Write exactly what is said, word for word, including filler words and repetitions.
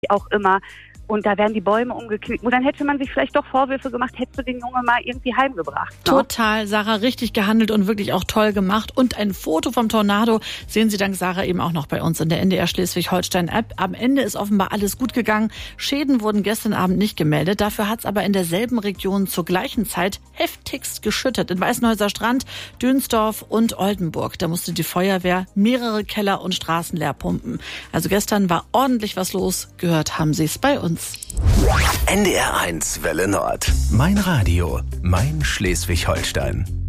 auch immer. Und da werden die Bäume umgeknickt. Und dann hätte man sich vielleicht doch Vorwürfe gemacht, hättest du den Jungen mal irgendwie heimgebracht. Ne? Total, Sarah, richtig gehandelt und wirklich auch toll gemacht. Und ein Foto vom Tornado sehen Sie dank Sarah eben auch noch bei uns in der N D R Schleswig-Holstein-App. Am Ende ist offenbar alles gut gegangen. Schäden wurden gestern Abend nicht gemeldet. Dafür hat es aber in derselben Region zur gleichen Zeit heftigst geschüttet. In Weißenhäuser Strand, Dünsdorf und Oldenburg. Da musste die Feuerwehr mehrere Keller und Straßen leer pumpen. Also gestern war ordentlich was los. Gehört haben Sie es bei uns. N D R eins Welle Nord. Mein Radio, mein Schleswig-Holstein.